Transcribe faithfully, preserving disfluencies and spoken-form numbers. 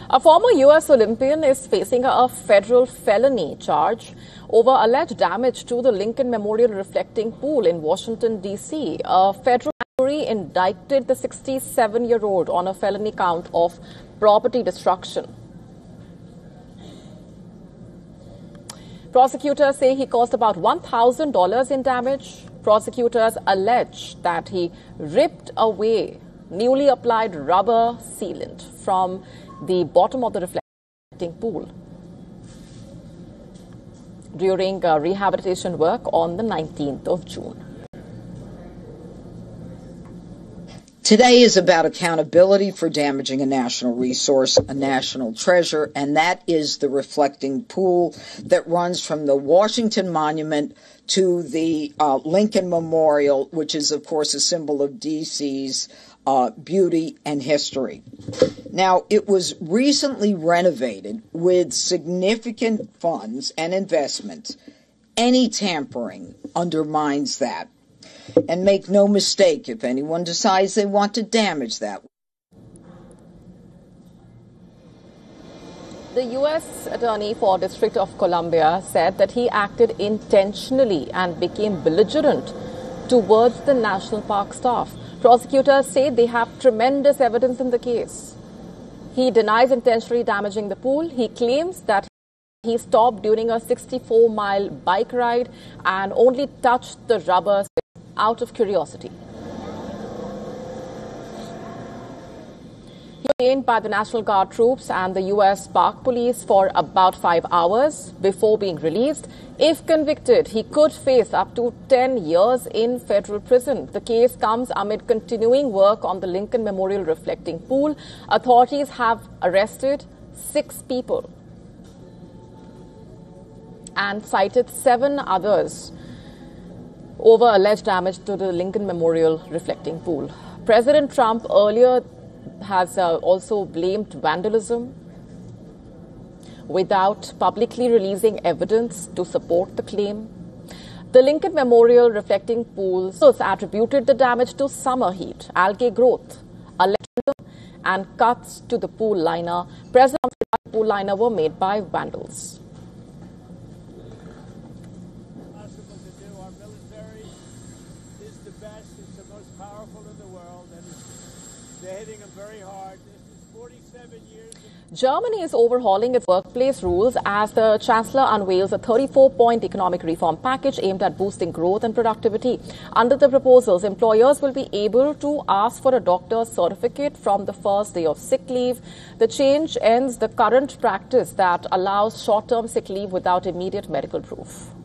A former U S Olympian is facing a federal felony charge over alleged damage to the Lincoln Memorial Reflecting Pool in Washington, D C A federal jury indicted the sixty-seven-year-old on a felony count of property destruction. Prosecutors say he caused about one thousand dollars in damage. Prosecutors allege that he ripped away newly applied rubber sealant from the bottom of the reflecting pool during uh, rehabilitation work on the nineteenth of June. Today is about accountability for damaging a national resource, a national treasure, and that is the reflecting pool that runs from the Washington Monument to the uh, Lincoln Memorial, which is, of course, a symbol of D C's uh, beauty and history. Now, it was recently renovated with significant funds and investments. Any tampering undermines that. And make no mistake, if anyone decides they want to damage that. The U S Attorney for District of Columbia said that he acted intentionally and became belligerent towards the National Park staff. Prosecutors say they have tremendous evidence in the case. He denies intentionally damaging the pool. He claims that he stopped during a sixty-four mile bike ride and only touched the rubber out of curiosity. He was detained by the National Guard troops and the U S Park Police for about five hours before being released. If convicted, he could face up to ten years in federal prison. The case comes amid continuing work on the Lincoln Memorial Reflecting Pool. Authorities have arrested six people and cited seven others over alleged damage to the Lincoln Memorial Reflecting Pool. President Trump earlier has uh, also blamed vandalism without publicly releasing evidence to support the claim. The Lincoln Memorial Reflecting Pool attributed the damage to summer heat, algae growth, electricism, and cuts to the pool liner. President Trump said the pool liner were made by vandals. It's the most powerful in the world, and they're hitting them very hard. This is forty-seven years. Germany is overhauling its workplace rules as the Chancellor unveils a thirty-four point economic reform package aimed at boosting growth and productivity. Under the proposals, employers will be able to ask for a doctor's certificate from the first day of sick leave. The change ends the current practice that allows short-term sick leave without immediate medical proof.